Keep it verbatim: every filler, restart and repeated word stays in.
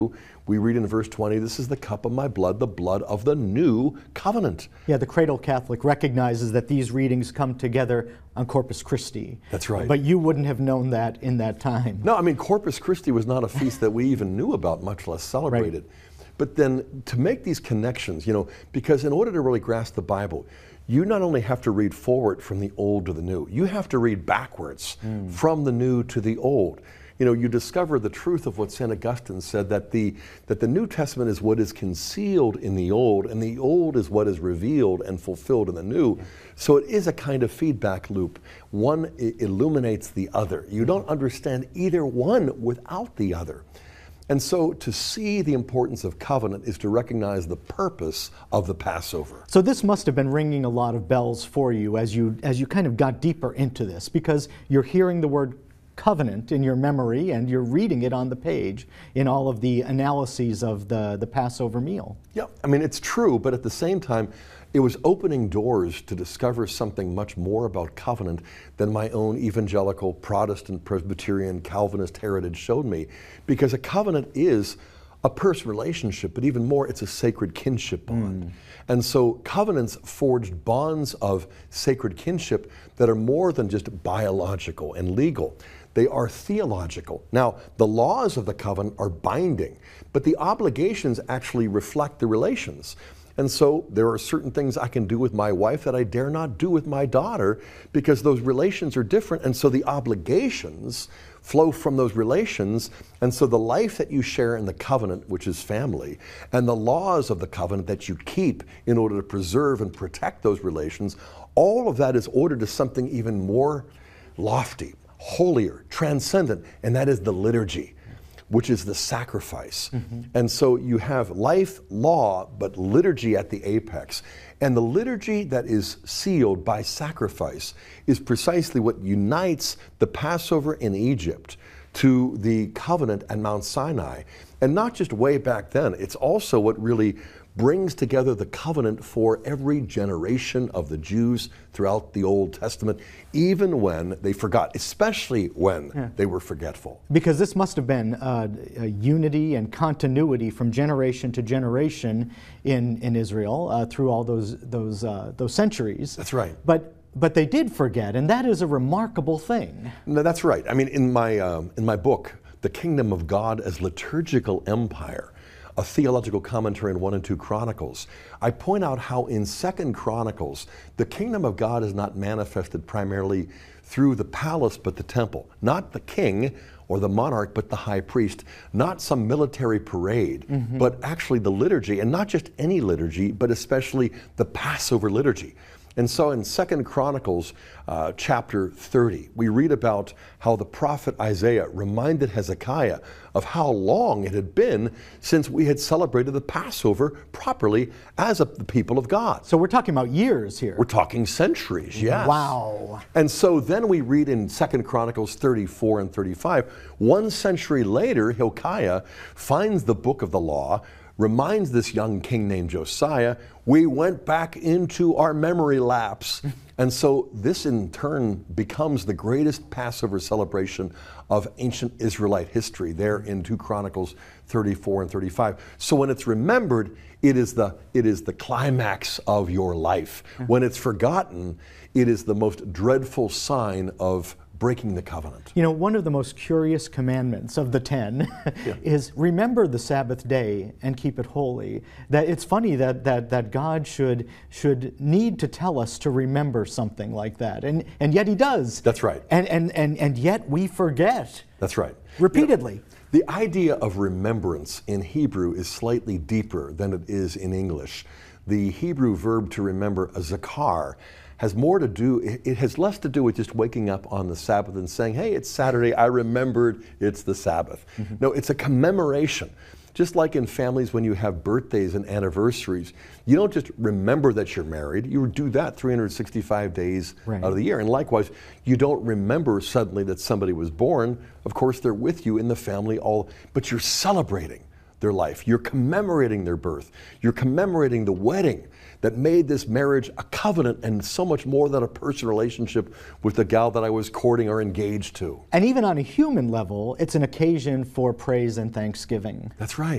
We read in verse twenty, this is the cup of my blood, the blood of the new covenant. Yeah, the Cradle Catholic recognizes that these readings come together on Corpus Christi. That's right. But you wouldn't have known that in that time. No, I mean, Corpus Christi was not a feast that we even knew about, much less celebrated. Right. But then to make these connections, you know, because in order to really grasp the Bible, you not only have to read forward from the old to the new, you have to read backwards mm. from the new to the old. You know, you discover the truth of what Saint Augustine said, that the, that the New Testament is what is concealed in the Old, and the Old is what is revealed and fulfilled in the New. So it is a kind of feedback loop. One illuminates the other. You don't understand either one without the other. And so to see the importance of covenant is to recognize the purpose of the Passover. So this must have been ringing a lot of bells for you as you, as you kind of got deeper into this, because you're hearing the word covenant in your memory and you're reading it on the page in all of the analyses of the, the Passover meal. Yeah, I mean, it's true, but at the same time, it was opening doors to discover something much more about covenant than my own evangelical, Protestant, Presbyterian, Calvinist heritage showed me. Because a covenant is a personal relationship, but even more, it's a sacred kinship bond. Mm. And so covenants forged bonds of sacred kinship that are more than just biological and legal. They are theological. Now, the laws of the covenant are binding, but the obligations actually reflect the relations. And so there are certain things I can do with my wife that I dare not do with my daughter because those relations are different. And so the obligations flow from those relations. And so the life that you share in the covenant, which is family, and the laws of the covenant that you keep in order to preserve and protect those relations, all of that is ordered to something even more lofty, holier, transcendent, and that is the liturgy, which is the sacrifice. Mm-hmm. And so you have life, law, but liturgy at the apex. And the liturgy that is sealed by sacrifice is precisely what unites the Passover in Egypt to the covenant at Mount Sinai. And not just way back then, it's also what really brings together the covenant for every generation of the Jews throughout the Old Testament, even when they forgot, especially when yeah. they were forgetful. Because this must have been uh, a unity and continuity from generation to generation in, in Israel uh, through all those, those, uh, those centuries. That's right. But But they did forget, and that is a remarkable thing. No, that's right. I mean, in my, um, in my book, The Kingdom of God as Liturgical Empire, a theological commentary in one and two Chronicles, I point out how in Second Chronicles, the kingdom of God is not manifested primarily through the palace, but the temple. Not the king or the monarch, but the high priest. Not some military parade, mm-hmm. but actually the liturgy, and not just any liturgy, but especially the Passover liturgy. And so in Second Chronicles uh, chapter thirty, we read about how the prophet Isaiah reminded Hezekiah of how long it had been since we had celebrated the Passover properly as a, the people of God. So we're talking about years here. We're talking centuries, yes. Wow. And so then we read in Second Chronicles thirty-four and thirty-five, one century later, Hilkiah finds the book of the law, reminds this young king named Josiah, we went back into our memory lapse. And so this in turn becomes the greatest Passover celebration of ancient Israelite history there in two Chronicles thirty-four and thirty-five. So when it's remembered, it is the, it is the climax of your life. When it's forgotten, it is the most dreadful sign of breaking the covenant. You know, one of the most curious commandments of the ten yeah. is remember the Sabbath day and keep it holy. That it's funny that that that God should should need to tell us to remember something like that, and and yet He does. That's right. And and and and yet we forget. That's right. Repeatedly. You know, the idea of remembrance in Hebrew is slightly deeper than it is in English. The Hebrew verb to remember, a zakar, has more to do, it has less to do with just waking up on the Sabbath and saying, hey, it's Saturday, I remembered it's the Sabbath. Mm-hmm. No, it's a commemoration. Just like in families when you have birthdays and anniversaries, you don't just remember that you're married, you do that three hundred sixty-five days right. out of the year. And likewise, you don't remember suddenly that somebody was born. Of course, they're with you in the family, all, but you're celebrating their life. You're commemorating their birth. You're commemorating the wedding that made this marriage a covenant and so much more than a personal relationship with the gal that I was courting or engaged to. And even on a human level, it's an occasion for praise and thanksgiving. That's right.